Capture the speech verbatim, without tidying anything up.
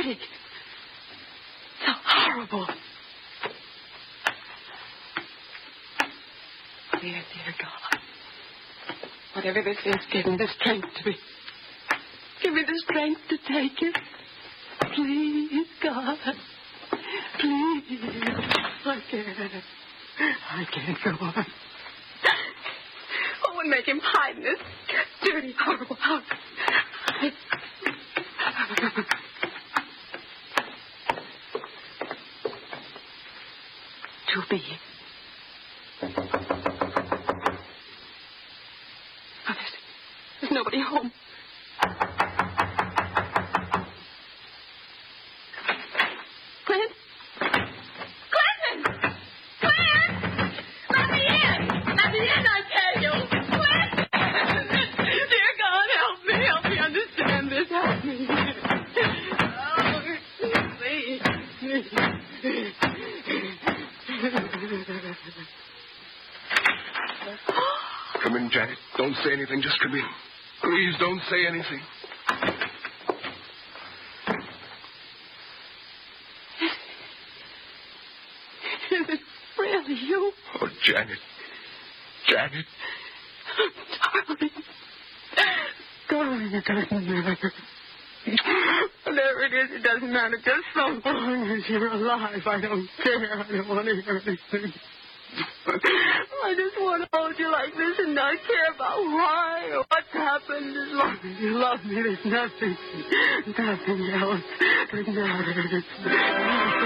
mistake. So horrible. Dear, dear God. Whatever this is, give me the strength to be... Give me the strength to take it. Please, God. Please. I can't. I can't go on. What would make him hide in this dirty, horrible house? I... To be. Oh, there's, there's nobody home. Clint? Clinton! Clint! Let me in! Let me in, I tell you! Clint! Dear God, help me. Help me understand this. Help me. Oh, please. Come in, Janet. Don't say anything. Just come in. Please don't say anything. Is it really you? Oh, Janet. Janet. Darling. Darling, it doesn't matter. Whatever it is, it doesn't matter. Just so long as you're alive, I don't care. I don't want to hear anything. I just want to hold you like this and not care about why or what's happened. As long as you love me, there's nothing, nothing else that matters.